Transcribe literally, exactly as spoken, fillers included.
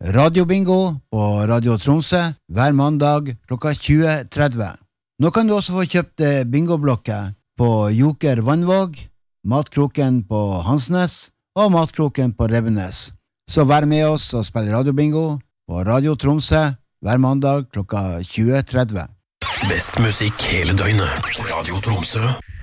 Radiobingo på Radio Tromsø hver mandag klokka tjue tretti. Nå kan du også få kjøpt bingoblokker på Joker Vannvåg, Matkroken på Hansnes og Matkroken på Rebbenes. Så vær med oss og spill radiobingo på Radio Tromsø hver mandag klokka tjue tretti. Best musikk hele døgnet. Radio Tromsø.